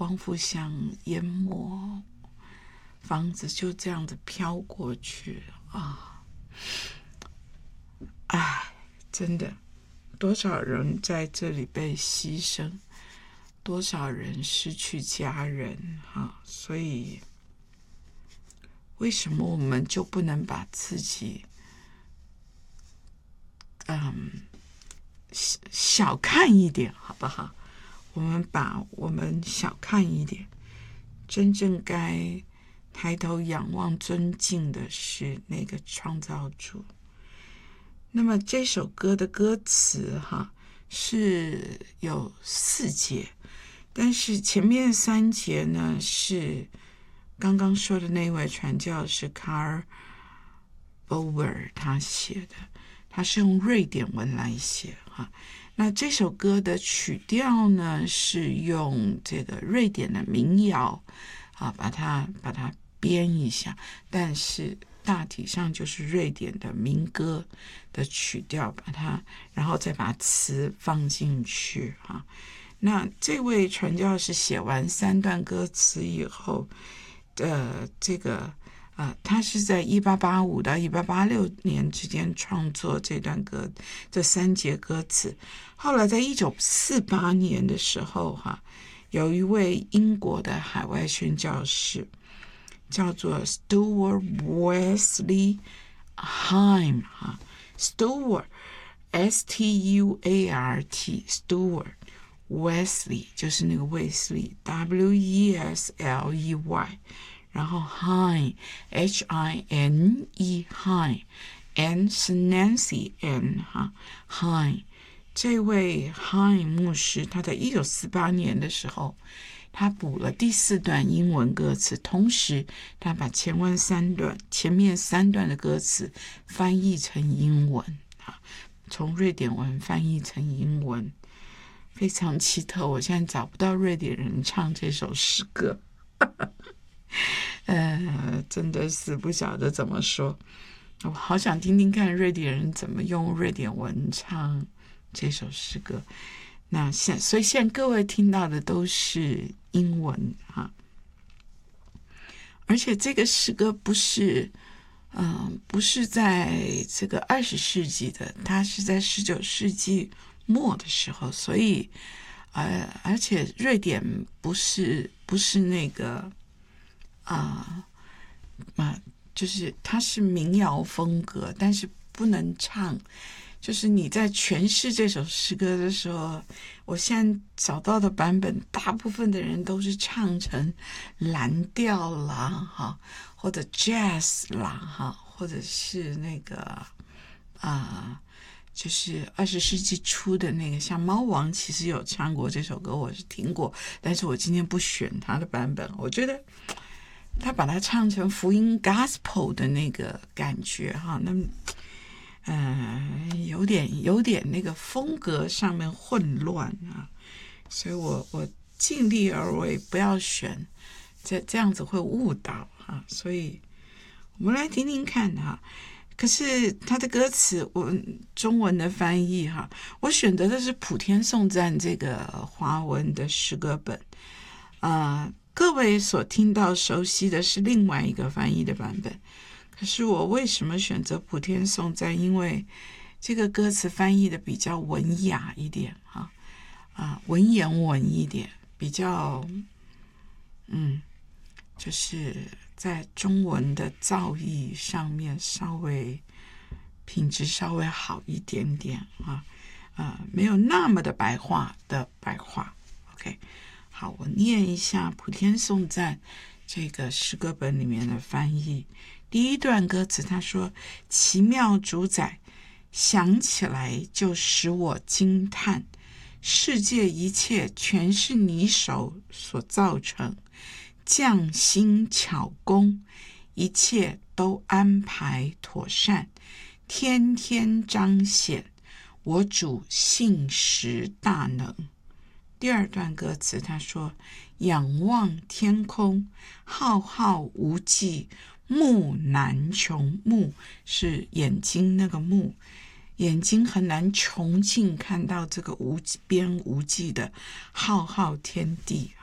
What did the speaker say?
光复像淹没，房子就这样子飘过去啊！哎，真的，多少人在这里被牺牲，多少人失去家人啊！所以，为什么我们就不能把自己小看一点，好不好？我们把我们小看一点，真正该抬头仰望尊敬的是那个创造主。那么这首歌的歌词是有4节，但是前面3节呢是刚刚说的那位传教士卡尔波维尔他写的，他是用瑞典文来写那这首歌的曲调呢是用这个瑞典的民谣把它编一下，但是大体上就是瑞典的民歌的曲调，然后再把词放进去那这位传教士写完3段歌词以后这个他是在1885到1886年之间创作这3节歌词。后来在1948年的时候有一位英国的海外宣教士叫做 Stuart Wesley Hime Stuart S-T-U-A-R-T Stuart Wesley 就是那个卫斯理 W-E-S-L-E-Y， 然后 Hine H-I-N-E Hine N 是 Nancy N Hine。这位 Hine 牧师他在1948年的时候他补了第4段英文歌词，同时他把前面3段的歌词翻译成英文从瑞典文翻译成英文，非常奇特。我现在找不到瑞典人唱这首诗歌真的是不晓得怎么说。我好想听听看瑞典人怎么用瑞典文唱这首诗歌。所以现在各位听到的都是英文而且这个诗歌不是在这个20世纪的，它是在19世纪末的时候，所以而且瑞典不是那个就是它是民谣风格，但是不能唱。就是你在诠释这首诗歌的时候，我现在找到的版本大部分的人都是唱成蓝调啦或者 jazz 啦或者是那个就是20世纪初的那个，像猫王其实有唱过这首歌，我是听过，但是我今天不选他的版本，我觉得他把它唱成福音 gospel 的那个感觉那么有点那个风格上面混乱所以我尽力而为，不要选这样子会误导所以我们来听听看可是他的歌词我中文的翻译我选择的是普天颂赞这个华文的诗歌本各位所听到熟悉的是另外一个翻译的版本。可是我为什么选择普天颂赞？因为这个歌词翻译的比较文雅一点文言文一点，比较就是在中文的造诣上面稍微品质稍微好一点点没有那么的白话的白话。 OK， 好，我念一下普天颂赞这个诗歌本里面的翻译。第1段歌词他说，奇妙主宰，想起来就使我惊叹，世界一切全是你手所造成，匠心巧工，一切都安排妥善，天天彰显我主信实大能。第2段歌词他说，仰望天空，浩浩无际，目难穷，目是眼睛那个目，眼睛很难穷尽看到这个无边无际的浩浩天地